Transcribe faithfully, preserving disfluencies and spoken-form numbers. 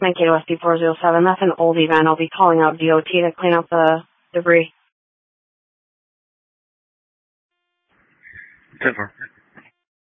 Mankato S D four oh seven. That's an old event. I'll be calling out D O T to clean up the debris. ten four.